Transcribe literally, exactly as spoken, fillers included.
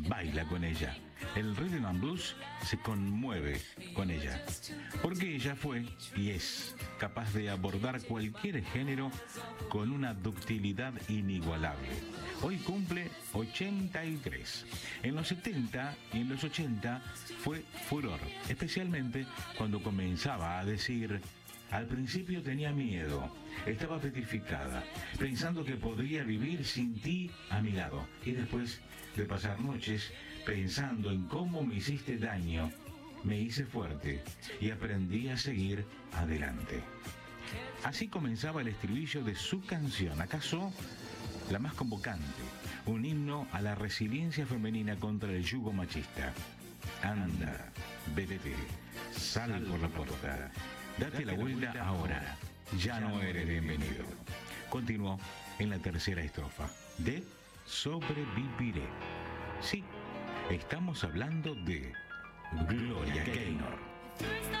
baila con ella. El rhythm and blues se conmueve con ella, porque ella fue y es capaz de abordar cualquier género con una ductilidad inigualable. Hoy cumple ochenta y tres. En los setenta y en los ochenta fue furor, especialmente cuando comenzaba a decir: al principio tenía miedo, estaba petrificada, pensando que podría vivir sin ti a mi lado. Y después de pasar noches pensando en cómo me hiciste daño, me hice fuerte y aprendí a seguir adelante. Así comenzaba el estribillo de su canción, acaso la más convocante, un himno a la resiliencia femenina contra el yugo machista. Anda, vete, sal por la puerta, date la vuelta ahora, ya no eres bienvenido. Continuó en la tercera estrofa de Sobreviviré. Sí, estamos hablando de Gloria Gaynor.